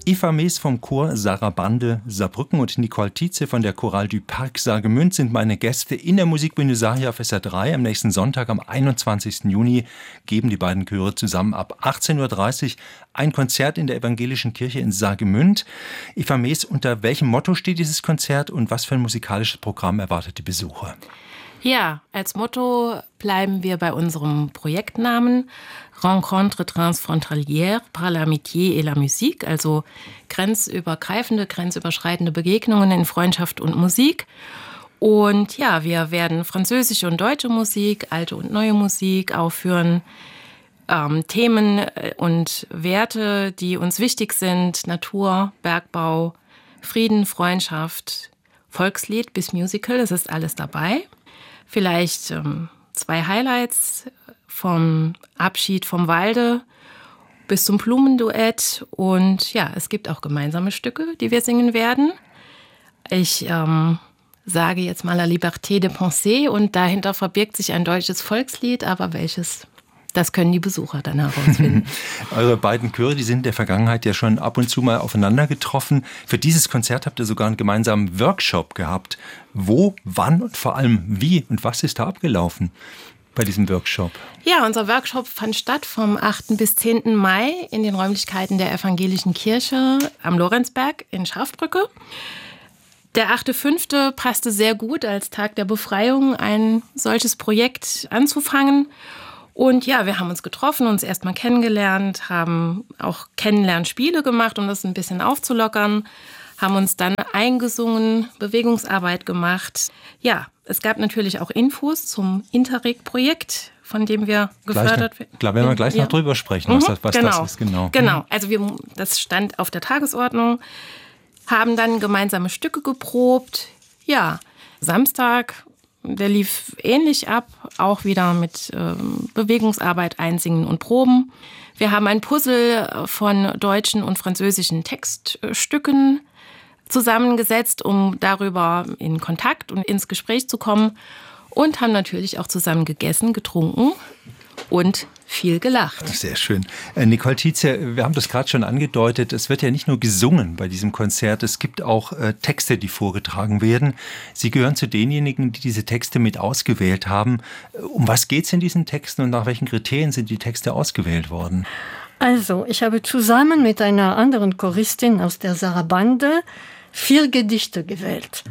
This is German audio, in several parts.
Eva Mees vom Chor Sarabande Saarbrücken und Nicole Tietze von der Chorale du Parc Saargemünd sind meine Gäste in der Musikbühne Sahia auf SR3. Am nächsten Sonntag, am 21. Juni, geben die beiden Chöre zusammen ab 18.30 Uhr ein Konzert in der Evangelischen Kirche in Saargemünd. Eva Mees, unter welchem Motto steht dieses Konzert und was für ein musikalisches Programm erwartet die Besucher? Ja, als Motto bleiben wir bei unserem Projektnamen Rencontre transfrontalière par l'amitié et la musique, also grenzübergreifende, grenzüberschreitende Begegnungen in Freundschaft und Musik. Und ja, wir werden französische und deutsche Musik, alte und neue Musik aufführen, Themen und Werte, die uns wichtig sind, Natur, Bergbau, Frieden, Freundschaft, Volkslied bis Musical, das ist alles dabei. Vielleicht 2 Highlights, vom Abschied vom Walde bis zum Blumenduett. Und ja, es gibt auch gemeinsame Stücke, die wir singen werden. Ich sage jetzt mal La Liberté de Penser und dahinter verbirgt sich ein deutsches Volkslied, aber welches? Das können die Besucher dann herausfinden. Eure beiden Chöre, die sind in der Vergangenheit ja schon ab und zu mal aufeinander getroffen. Für dieses Konzert habt ihr sogar einen gemeinsamen Workshop gehabt. Wo, wann und vor allem wie und was ist da abgelaufen bei diesem Workshop? Ja, unser Workshop fand statt vom 8. bis 10. Mai in den Räumlichkeiten der Evangelischen Kirche am Lorenzberg in Scharfbrücke. Der 8.5. passte sehr gut als Tag der Befreiung, ein solches Projekt anzufangen. Und ja, wir haben uns getroffen, uns erstmal kennengelernt, haben auch Kennenlernspiele gemacht, um das ein bisschen aufzulockern, haben uns dann eingesungen, Bewegungsarbeit gemacht. Ja, es gab natürlich auch Infos zum Interreg-Projekt, von dem wir gefördert werden. Klar, werden wir gleich noch drüber sprechen, was das ist. Genau, also das stand auf der Tagesordnung, haben dann gemeinsame Stücke geprobt. Ja, Samstag, der lief ähnlich ab, auch wieder mit Bewegungsarbeit, Einsingen und Proben. Wir haben ein Puzzle von deutschen und französischen Textstücken zusammengesetzt, um darüber in Kontakt und ins Gespräch zu kommen. Und haben natürlich auch zusammen gegessen, getrunken und viel gelacht. Sehr schön. Nicole Tietze, wir haben das gerade schon angedeutet, es wird ja nicht nur gesungen bei diesem Konzert, es gibt auch Texte, die vorgetragen werden. Sie gehören zu denjenigen, die diese Texte mit ausgewählt haben. Um was geht es in diesen Texten und nach welchen Kriterien sind die Texte ausgewählt worden? Also, ich habe zusammen mit einer anderen Choristin aus der Sarabande 4 Gedichte gewählt.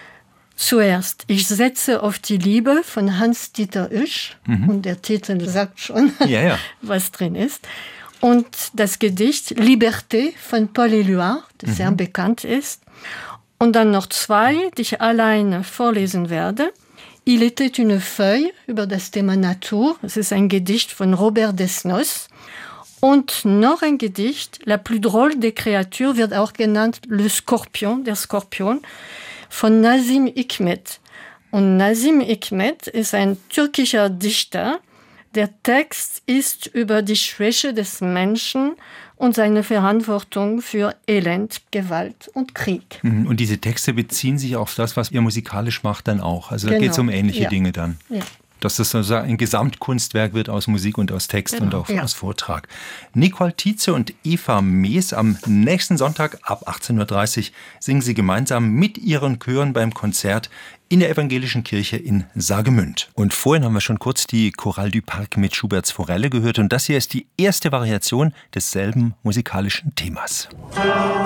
Zuerst, ich setze auf die Liebe von Hans-Dieter Usch. Und der Titel sagt schon, was drin ist. Und das Gedicht Liberté von Paul Éluard, das sehr bekannt ist. Und dann noch 2, die ich alleine vorlesen werde. Il était une feuille über das Thema Natur. Das ist ein Gedicht von Robert Desnos. Und noch ein Gedicht, La plus drôle des créatures, wird auch genannt Le Scorpion, der Skorpion, von Nazim Hikmet. Und Nazim Hikmet ist ein türkischer Dichter. Der Text ist über die Schwäche des Menschen und seine Verantwortung für Elend, Gewalt und Krieg. Und diese Texte beziehen sich auf das, was ihr musikalisch macht, dann auch. Also da geht es um ähnliche Dinge dann. Ja. Dass das sozusagen ein Gesamtkunstwerk wird aus Musik und aus Text und auch aus Vortrag. Nicole Tietze und Eva Mees am nächsten Sonntag ab 18.30 Uhr singen sie gemeinsam mit ihren Chören beim Konzert in der Evangelischen Kirche in Saargemünd. Und vorhin haben wir schon kurz die Chorale du Parc mit Schuberts Forelle gehört und das hier ist die erste Variation desselben musikalischen Themas.